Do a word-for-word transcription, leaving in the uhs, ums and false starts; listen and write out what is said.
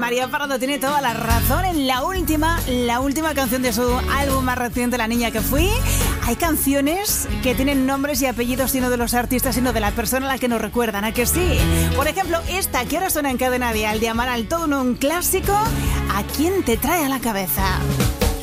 María Parrado tiene toda la razón. En la última, la última canción de su álbum más reciente, La niña que fui, hay canciones que tienen nombres y apellidos, sino de los artistas, sino de la persona a la que nos recuerdan, ¿a que sí? Por ejemplo, esta que ahora suena en Cadena Dial de Amaral, todo un clásico, ¿a quién te trae a la cabeza?